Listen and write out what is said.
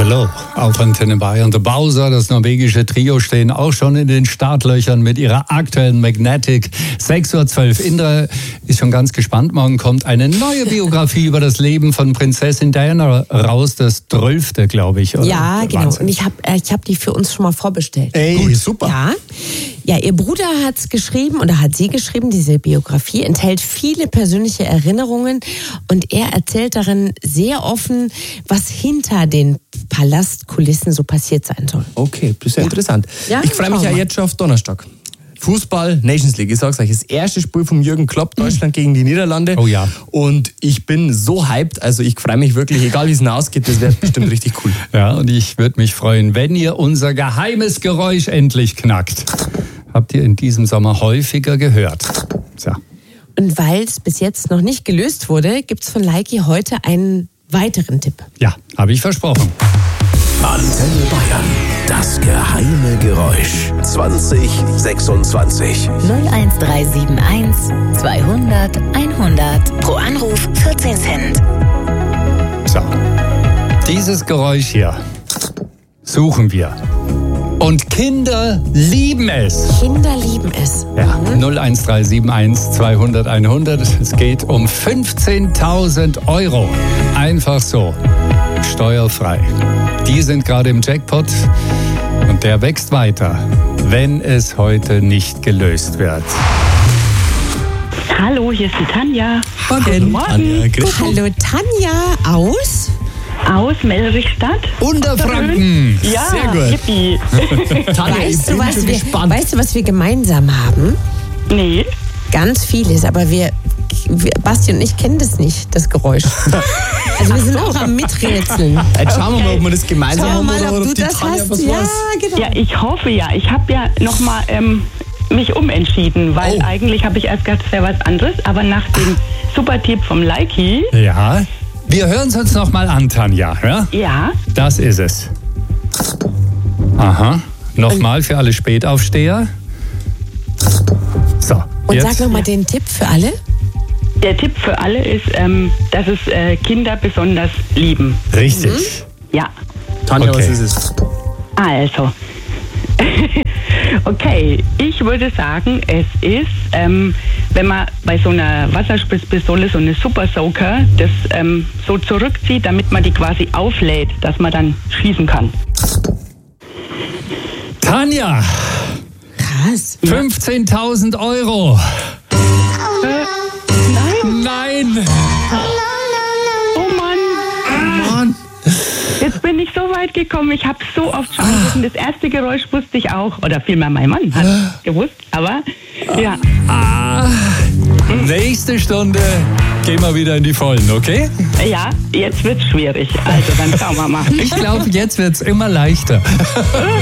Hello, auf Antenne Bayern. The Bowser, das norwegische Trio, stehen auch schon in den Startlöchern mit ihrer aktuellen Magnetic. 6:12 Uhr. Indra ist schon ganz gespannt. Morgen kommt eine neue Biografie über das Leben von Prinzessin Diana raus. Das 12., glaube ich. Oder? Ja, genau. Wahnsinn. Und ich hab die für uns schon mal vorbestellt. Ey, Gut. super. Ja, ihr Bruder hat's geschrieben oder hat sie geschrieben. Diese Biografie enthält viele persönliche Erinnerungen und er erzählt darin sehr offen, was hinter den Palastkulissen so passiert sein soll. Okay, das ist ja interessant. Ja, Ich freue mich schauen ja wir. jetzt schon auf Donnerstag. Fußball, Nations League. Ich sag's euch, das erste Spiel vom Jürgen Klopp, Deutschland gegen die Niederlande. Oh ja. Und ich bin so hyped, also ich freue mich wirklich, egal wie es ausgeht, das wird bestimmt richtig cool. Ja, und ich würde mich freuen, wenn ihr unser geheimes Geräusch endlich knackt. Habt ihr in diesem Sommer häufiger gehört. So. Und weil es bis jetzt noch nicht gelöst wurde, gibt's von Leiki heute einen weiteren Tipp. Ja, habe ich versprochen. Antenne Bayern. Das geheime Geräusch. 2026. 01371 200 100. Pro Anruf 14 Cent. So. Dieses Geräusch hier suchen wir. Und Kinder lieben es. Kinder lieben es. Ja, 01371 200 100. Es geht um 15.000 Euro. Einfach so. Steuerfrei. Die sind gerade im Jackpot und der wächst weiter, wenn es heute nicht gelöst wird. Hallo, hier ist die Tanja. Morgen. Morgen. Anja, grüß dich. Hallo Tanja aus. Aus Melrichstadt. Unterfranken. Ja, Sehr gut. Yippie. Tanja, ich Weißt du, bin schon gespannt. was wir gemeinsam haben? Nee. Ganz vieles, aber Basti und ich kennen das nicht, das Geräusch. Also wir sind auch am Miträtseln. Jetzt schauen wir mal, ob wir das gemeinsam Schau haben mal, oder ob ob du die das Tanja hast. was Ja, weiß. genau. Ja, ich hoffe ja. Ich habe ja nochmal mich umentschieden, weil Oh. eigentlich habe ich erst gedacht, es wäre was anderes. Aber nach dem Supertipp vom Leiki, Ja. Wir hören es uns noch mal an, Tanja. Ja? ja, Das ist es. Aha. Nochmal für alle Spätaufsteher. So. Und jetzt. sag nochmal den Tipp für alle. der Tipp für alle ist, dass es Kinder besonders lieben. Richtig. Ja, Tanja, Okay. was ist es? also. Okay, ich würde sagen, es ist, wenn man bei so einer Wasserspritzpistole so eine Super Soaker das so zurückzieht, damit man die quasi auflädt, dass man dann schießen kann. Tanja, Krass. 15.000 Euro. Nein. Oh Mann, Mann. jetzt bin ich so weit gekommen. Ich habe so oft schon gewusst. Das erste Geräusch wusste ich auch. Oder vielmehr mein Mann hat gewusst. Aber ja, Nächste Stunde gehen wir wieder in die Vollen, okay? ja, jetzt wird's schwierig. Also dann schauen wir mal. Ich glaube, jetzt wird's immer leichter.